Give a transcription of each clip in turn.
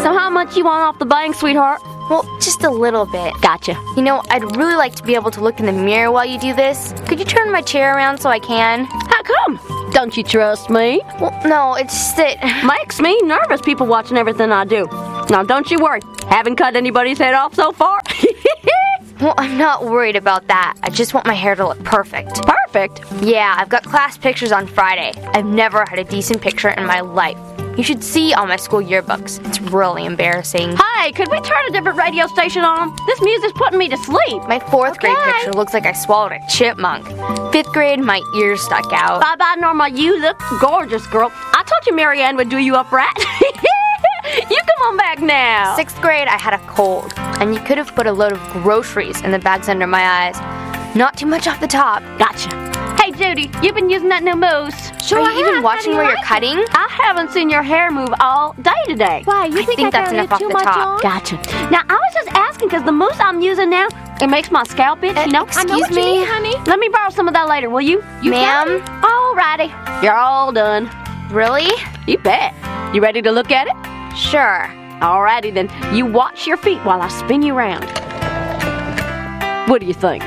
So how much you want off the bank, sweetheart? Well, just a little bit. Gotcha. You know, I'd really like to be able to look in the mirror while you do this. Could you turn my chair around so I can? How come? Don't you trust me? Well, no, it's just that... Makes me nervous, people watching everything I do. Now, don't you worry. Haven't cut anybody's head off so far. Well, I'm not worried about that. I just want my hair to look perfect. Perfect? Yeah, I've got class pictures on Friday. I've never had a decent picture in my life. You should see all my school yearbooks. It's really embarrassing. Hey, could we turn a different radio station on? This music's putting me to sleep. My 4th grade picture looks like I swallowed a chipmunk. 5th grade, my ears stuck out. Bye-bye, Norma. You look gorgeous, girl. I told you Mary Ann would do you up right. You come on back now. 6th grade, I had a cold. And you could have put a load of groceries in the bags under my eyes. Not too much off the top. Gotcha. Hey, Judy, you've been using that new mousse. Sure, are you even watching where you're cutting? I haven't seen your hair move all day today. Why, you I think that's enough off the top. Gotcha. Now, I was just asking because the mousse I'm using now, it makes my scalp itch, you know? Excuse me, honey. Let me borrow some of that later, will you? Ma'am? Alrighty. You're all done. Really? You bet. You ready to look at it? Sure. Alrighty then. You watch your feet while I spin you around. What do you think?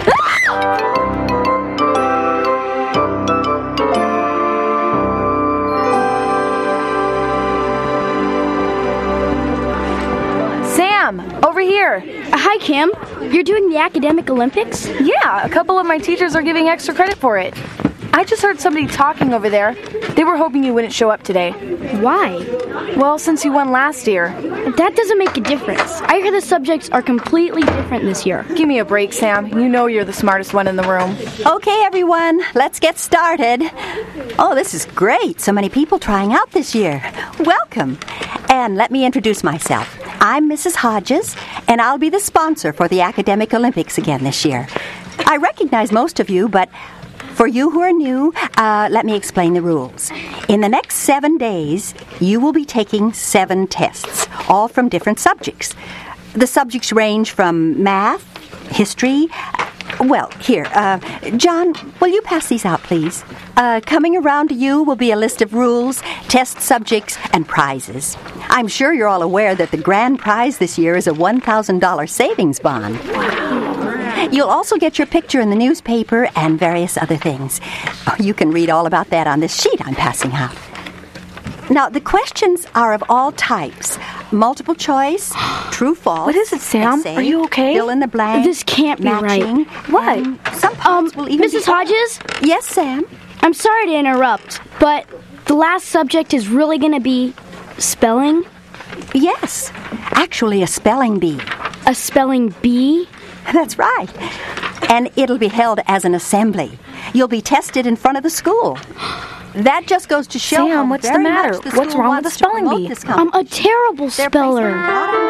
Sam, over here. Hi, Kim. You're doing the Academic Olympics? Yeah, a couple of my teachers are giving extra credit for it. I just heard somebody talking over there. They were hoping you wouldn't show up today. Why? Well, since you won last year. That doesn't make a difference. I hear the subjects are completely different this year. Give me a break, Sam. You know you're the smartest one in the room. Okay, everyone, let's get started. Oh, this is great. So many people trying out this year. Welcome. And let me introduce myself. I'm Mrs. Hodges, and I'll be the sponsor for the Academic Olympics again this year. I recognize most of you, but for you who are new, let me explain the rules. In the next 7 days, you will be taking 7 tests, all from different subjects. The subjects range from math, history. Well, here, John, will you pass these out, please? Coming around to you will be a list of rules, test subjects, and prizes. I'm sure you're all aware that the grand prize this year is a $1,000 savings bond. You'll also get your picture in the newspaper and various other things. You can read all about that on this sheet I'm passing out. Now, the questions are of all types. Multiple choice, true, false. What is it, Sam? essay, Are you okay? Fill in the blank. This can't be matching, right. What? and some parts will even Mrs. be... Hodges? Yes, Sam? I'm sorry to interrupt, but the last subject is really going to be spelling? Yes. Actually, a spelling bee. A spelling bee? That's right. And it'll be held as an assembly. You'll be tested in front of the school. That just goes to show Sam, how what's the very matter? much the What's school wrong with wants the spelling to promote bee? this I'm a competition. terrible They're placing a speller. lot of